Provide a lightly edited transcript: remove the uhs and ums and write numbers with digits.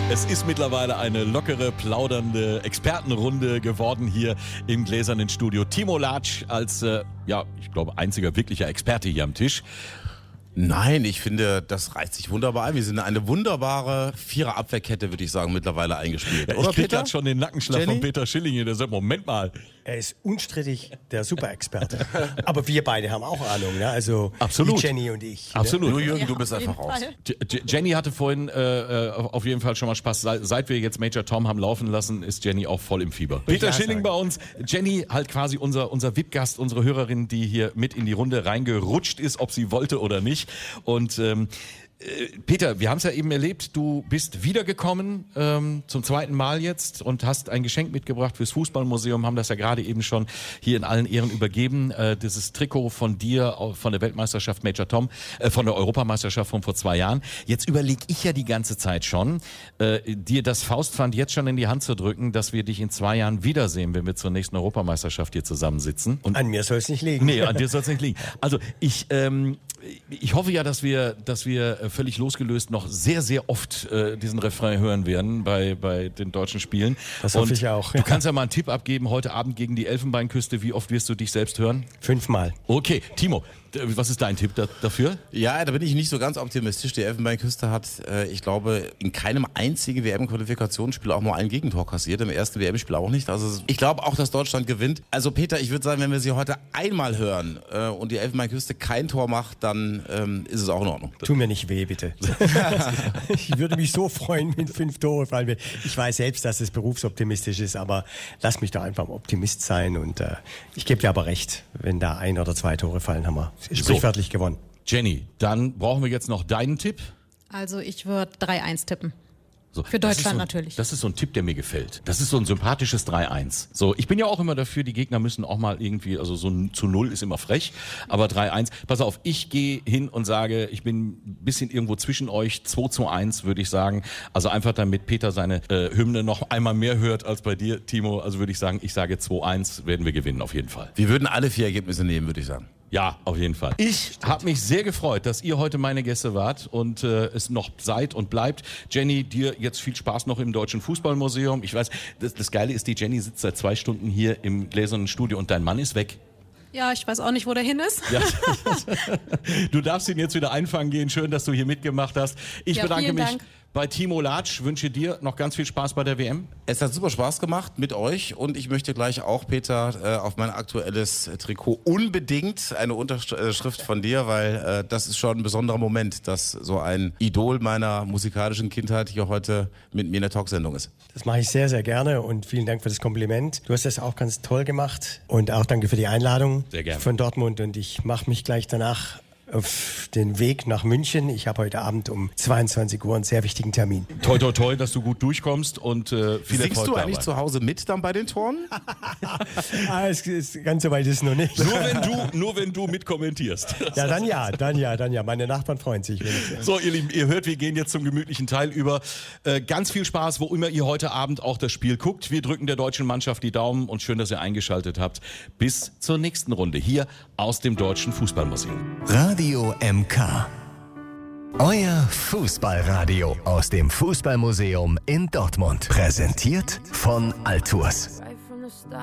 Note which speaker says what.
Speaker 1: Es ist mittlerweile eine lockere, plaudernde Expertenrunde geworden hier im gläsernen Studio. Timo Latsch als, ich glaube, einziger wirklicher Experte hier am Tisch.
Speaker 2: Nein, ich finde, das reicht sich wunderbar ein. Wir sind eine wunderbare Vierer-Abwehrkette, würde ich sagen, mittlerweile eingespielt.
Speaker 1: Ja,
Speaker 2: oder
Speaker 1: ich krieg
Speaker 2: Peter?
Speaker 1: gerade schon den Nackenschlag von Peter Schilling hier. Der sagt, Moment mal.
Speaker 3: Er ist unstrittig der Superexperte. Aber wir beide haben auch Ahnung, ne? Also
Speaker 1: Absolut.
Speaker 3: die Jenny und ich.
Speaker 1: Absolut.
Speaker 2: Nur Jürgen,
Speaker 4: Ja,
Speaker 2: du bist
Speaker 4: auf jeden
Speaker 2: einfach raus.
Speaker 4: Fall.
Speaker 1: Jenny hatte vorhin auf jeden Fall schon mal Spaß. Seit wir jetzt Major Tom haben laufen lassen, ist Jenny auch voll im Fieber. Peter
Speaker 3: ja
Speaker 1: Schilling
Speaker 3: sagen.
Speaker 1: bei uns. Jenny halt quasi unser VIP-Gast, unsere Hörerin, die hier mit in die Runde reingerutscht ist, ob sie wollte oder nicht. Und Peter, wir haben es ja eben erlebt, du bist wiedergekommen zum zweiten Mal jetzt und hast ein Geschenk mitgebracht fürs Fußballmuseum, haben das ja gerade eben schon hier in allen Ehren übergeben. Dieses Trikot von dir, von der Weltmeisterschaft Major Tom, von der Europameisterschaft von vor 2 Jahren. Jetzt überlege ich ja die ganze Zeit schon, dir das Faustpfand jetzt schon in die Hand zu drücken, dass wir dich in 2 Jahren wiedersehen, wenn wir zur nächsten Europameisterschaft hier zusammensitzen. Und
Speaker 3: An mir soll es nicht liegen.
Speaker 1: nee, an dir soll es nicht liegen. Also ich hoffe ja, dass wir völlig losgelöst noch sehr, sehr oft diesen Refrain hören werden bei den deutschen Spielen.
Speaker 3: Das hoffe ich auch.
Speaker 1: Du kannst ja mal einen Tipp abgeben, heute Abend gegen die Elfenbeinküste. Wie oft wirst du dich selbst hören?
Speaker 3: 5-mal.
Speaker 1: Okay, Timo, was ist dein Tipp dafür?
Speaker 2: Ja, da bin ich nicht so ganz optimistisch. Die Elfenbeinküste hat, ich glaube, in keinem einzigen WM-Qualifikationsspiel auch mal ein Gegentor kassiert. Im ersten WM-Spiel auch nicht. Also ich glaube auch, dass Deutschland gewinnt. Also Peter, ich würde sagen, wenn wir sie heute einmal hören und die Elfenbeinküste kein Tor macht, dann ist es auch in Ordnung.
Speaker 3: Tu mir nicht weh, bitte. Ich würde mich so freuen, wenn 5 Tore fallen würden. Ich weiß selbst, dass es berufsoptimistisch ist, aber lass mich da einfach ein Optimist sein. Und ich gebe dir aber recht, wenn da 1 oder 2 Tore fallen, haben wir sprichwörtlich gewonnen.
Speaker 1: Jenny, dann brauchen wir jetzt noch deinen Tipp.
Speaker 4: Also ich würde 3-1 tippen.
Speaker 1: So,
Speaker 4: Für
Speaker 1: das ist
Speaker 4: Deutschland
Speaker 1: so,
Speaker 4: natürlich.
Speaker 1: Das ist so ein Tipp, der mir gefällt. Das ist so ein sympathisches 3-1. So, ich bin ja auch immer dafür, die Gegner müssen auch mal irgendwie, also so ein zu 0 ist immer frech, aber 3-1. Pass auf, ich gehe hin und sage, ich bin ein bisschen irgendwo zwischen euch, 2-1 würde ich sagen. Also einfach damit Peter seine Hymne noch einmal mehr hört als bei dir, Timo. Also würde ich sagen, ich sage 2-1, werden wir gewinnen auf jeden Fall.
Speaker 2: Wir würden alle 4 Ergebnisse nehmen, würde ich sagen.
Speaker 1: Ja, auf jeden Fall. Ich habe mich sehr gefreut, dass ihr heute meine Gäste wart und es noch seid und bleibt. Jenny, dir jetzt viel Spaß noch im Deutschen Fußballmuseum. Ich weiß, das Geile ist, die Jenny sitzt seit 2 Stunden hier im gläsernen Studio und dein Mann ist weg.
Speaker 4: Ja, ich weiß auch nicht, wo der hin ist.
Speaker 1: Ja. Du darfst ihn jetzt wieder einfangen gehen. Schön, dass du hier mitgemacht hast. Ich
Speaker 4: Ja,
Speaker 1: bedanke
Speaker 4: vielen
Speaker 1: mich
Speaker 4: Dank.
Speaker 1: bei Timo Latsch. Wünsche dir noch ganz viel Spaß bei der WM.
Speaker 2: Es hat super Spaß gemacht mit euch und ich möchte gleich auch, Peter, auf mein aktuelles Trikot unbedingt eine Unterschrift von dir, weil das ist schon ein besonderer Moment, dass so ein Idol meiner musikalischen Kindheit hier heute mit mir in der Talksendung ist.
Speaker 3: Das mache ich sehr, sehr gerne und vielen Dank für das Kompliment. Du hast das auch ganz toll gemacht und auch danke für die Einladung
Speaker 1: Sehr gerne.
Speaker 3: von Dortmund und ich mache mich gleich danach auf den Weg nach München. Ich habe heute Abend um 22 Uhr einen sehr wichtigen Termin.
Speaker 1: Toi, toi, toi, dass du gut durchkommst und viel
Speaker 2: Singst
Speaker 1: Erfolg
Speaker 2: du
Speaker 1: dabei.
Speaker 2: eigentlich zu Hause mit dann bei den Toren?
Speaker 3: Ganz so weit ist es noch nicht.
Speaker 1: Nur wenn du mitkommentierst.
Speaker 3: Ja, dann ja. Meine Nachbarn freuen sich. Wenn ich,
Speaker 1: So, ihr Lieben, ihr hört, wir gehen jetzt zum gemütlichen Teil über. Ganz viel Spaß, wo immer ihr heute Abend auch das Spiel guckt. Wir drücken der deutschen Mannschaft die Daumen und schön, dass ihr eingeschaltet habt. Bis zur nächsten Runde hier aus dem Deutschen Fußballmuseum.
Speaker 5: Radio MK. Euer Fußballradio aus dem Fußballmuseum in Dortmund. Präsentiert von Altours.